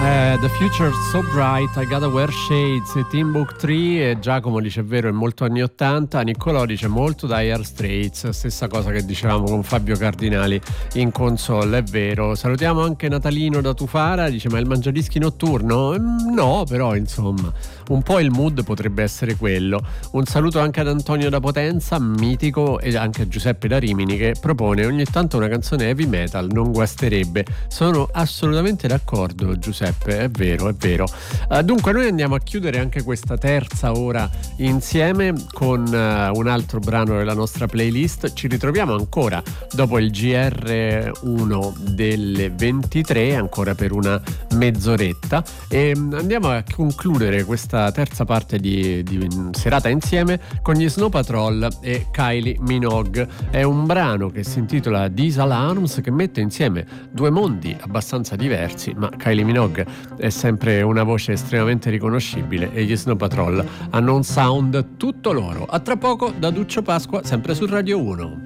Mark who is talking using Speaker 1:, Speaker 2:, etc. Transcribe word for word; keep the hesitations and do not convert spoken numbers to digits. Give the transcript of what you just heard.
Speaker 1: Uh, the future's so bright, I gotta wear shades. Timbuktu, e Giacomo dice è vero, è molto anni ottanta. Niccolò dice molto Dire Straits, stessa cosa che dicevamo con Fabio Cardinali in console, è vero. Salutiamo anche Natalino da Tufara, dice ma il mangiadischi notturno? No, però insomma un po' il mood potrebbe essere quello. Un saluto anche ad Antonio da Potenza, mitico, e anche a Giuseppe da Rimini che propone ogni tanto una canzone heavy metal, non guasterebbe. Sono assolutamente d'accordo Giuseppe, è vero, è vero. Uh, dunque noi andiamo a chiudere anche questa terza ora insieme con uh, un altro brano della nostra playlist. Ci ritroviamo ancora dopo il G R uno delle ventitré, ancora per una mezz'oretta, e andiamo a concludere questa terza parte di, di serata insieme con gli Snow Patrol e Kylie Minogue. È un brano che si intitola These Alarms, che mette insieme due mondi abbastanza diversi, ma Kylie Minogue è sempre una voce estremamente riconoscibile e gli Snow Patrol hanno un sound tutto loro. A tra poco da Duccio Pasqua, sempre su Radio uno.